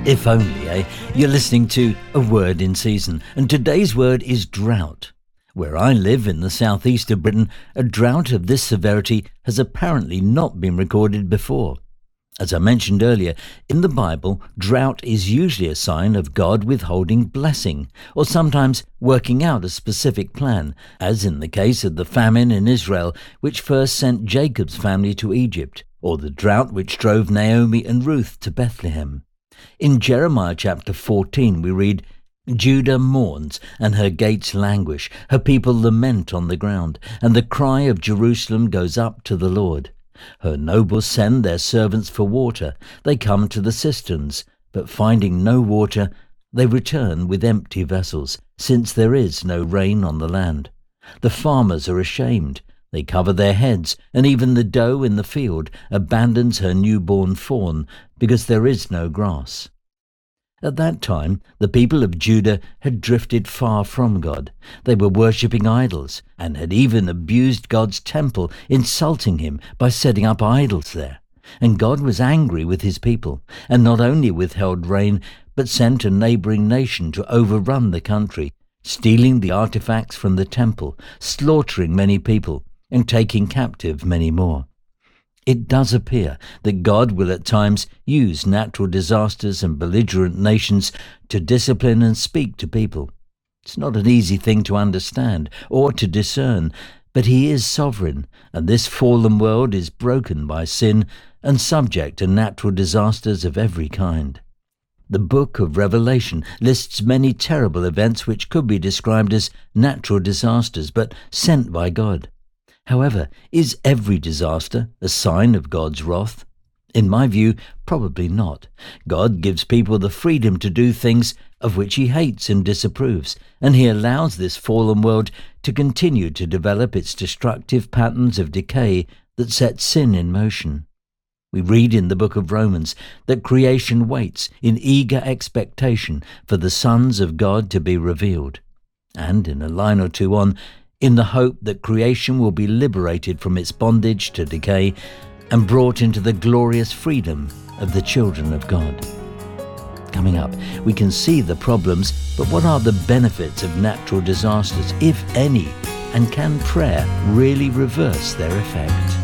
If only, eh? You're listening to A Word in Season, and today's word is drought. Where I live in the southeast of Britain, a drought of this severity has apparently not been recorded before. As I mentioned earlier, in the Bible, drought is usually a sign of God withholding blessing, or sometimes working out a specific plan, as in the case of the famine in Israel, which first sent Jacob's family to Egypt, or the drought which drove Naomi and Ruth to Bethlehem. In Jeremiah chapter 14 we read, "Judah mourns, and her gates languish, her people lament on the ground, and the cry of Jerusalem goes up to the Lord. Her nobles send their servants for water, they come to the cisterns, but finding no water, they return with empty vessels, since there is no rain on the land. The farmers are ashamed, they cover their heads, and even the doe in the field abandons her newborn fawn, because there is no grass." At that time, the people of Judah had drifted far from God. They were worshipping idols, and had even abused God's temple, insulting him by setting up idols there. And God was angry with his people, and not only withheld rain, but sent a neighboring nation to overrun the country, stealing the artifacts from the temple, slaughtering many people, and taking captive many more. It does appear that God will at times use natural disasters and belligerent nations to discipline and speak to people. It's not an easy thing to understand or to discern, but he is sovereign, and this fallen world is broken by sin and subject to natural disasters of every kind. The book of Revelation lists many terrible events which could be described as natural disasters, but sent by God. However, is every disaster a sign of God's wrath? In my view, probably not. God gives people the freedom to do things of which he hates and disapproves, and he allows this fallen world to continue to develop its destructive patterns of decay that set sin in motion. We read in the book of Romans that creation waits in eager expectation for the sons of God to be revealed. And in a line or two on, in the hope that creation will be liberated from its bondage to decay and brought into the glorious freedom of the children of God. Coming up, we can see the problems, but what are the benefits of natural disasters, if any, and can prayer really reverse their effect?